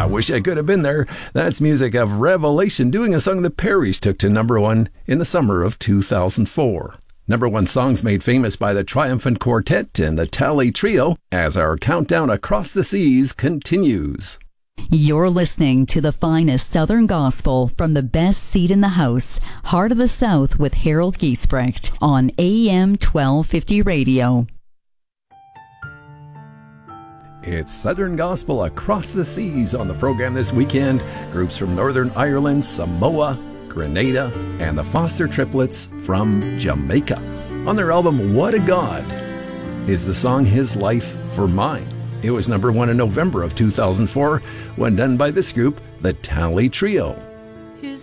I wish I could have been there. That's music of Revelation doing a song the Perrys took to number one in the summer of 2004. Number one songs made famous by the Triumphant Quartet and the Tally Trio as our countdown across the seas continues. You're listening to the finest Southern gospel from the best seat in the house, Heart of the South with Harold Giesbrecht on AM 1250 Radio. It's Southern Gospel across the seas on the program this weekend. Groups from Northern Ireland, Samoa, Grenada, and the Foster Triplets from Jamaica. On their album, What a God, is the song His Life for Mine. It was number one in November of 2004 when done by this group, the Tally Trio.